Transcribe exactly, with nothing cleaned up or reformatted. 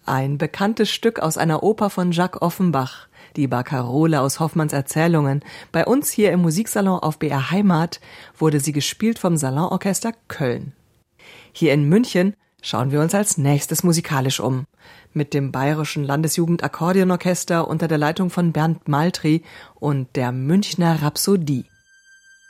Ein bekanntes Stück aus einer Oper von Jacques Offenbach, die Barkarole aus Hoffmanns Erzählungen. Bei uns hier im Musiksalon auf B R Heimat wurde sie gespielt vom Salonorchester Köln. Hier in München schauen wir uns als nächstes musikalisch um. Mit dem Bayerischen Landesjugendakkordeonorchester unter der Leitung von Bernd Maltry und der Münchner Rhapsodie.